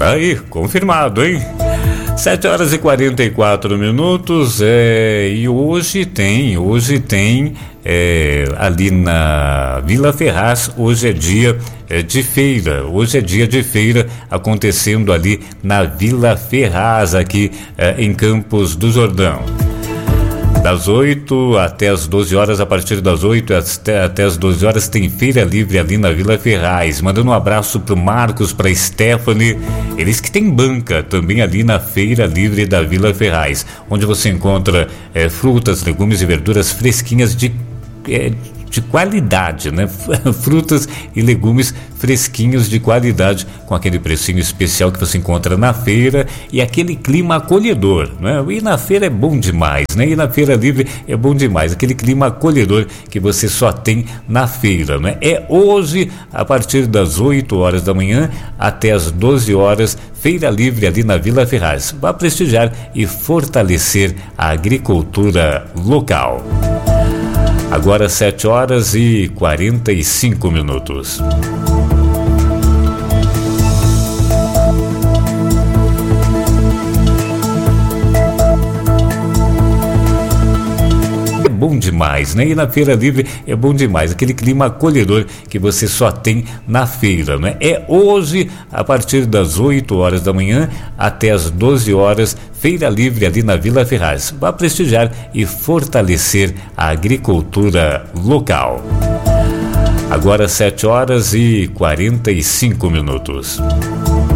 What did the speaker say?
Tá aí, confirmado, hein? 7 horas e 44 minutos, e hoje tem ali na Vila Ferraz, hoje é dia de feira, acontecendo ali na Vila Ferraz, aqui em Campos do Jordão. Das 8 até as 12 horas, a partir das 8 até as 12 horas tem feira livre ali na Vila Ferraz. Mandando um abraço pro Marcos, pra Stephanie, eles que tem banca também ali na feira livre da Vila Ferraz, onde você encontra frutas, legumes e verduras fresquinhas de qualidade, né? Frutas e legumes fresquinhos de qualidade, com aquele precinho especial que você encontra na feira e aquele clima acolhedor, né? E na feira é bom demais, né? E na feira livre é bom demais, aquele clima acolhedor que você só tem na feira, né? É hoje, a partir das 8 horas da manhã até as 12 horas, feira livre ali na Vila Ferraz. Vá prestigiar e fortalecer a agricultura local. Agora 7 horas e 45 minutos. É bom demais, né? E na feira livre é bom demais, aquele clima acolhedor que você só tem na feira, né? É hoje, a partir das 8 horas da manhã até as 12 horas, feira livre ali na Vila Ferraz. Vá prestigiar e fortalecer a agricultura local. Agora 7 horas e 45 minutos.